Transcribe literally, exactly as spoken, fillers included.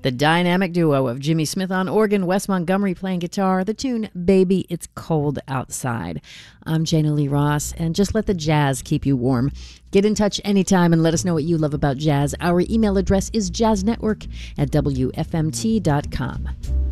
The dynamic duo of Jimmy Smith on organ, Wes Montgomery playing guitar, the tune Baby It's Cold Outside. I'm Jana Lee Ross, and just let the jazz keep you warm. Get in touch anytime and let us know what you love about jazz. Our email address is jazznetwork at W F M T dot com.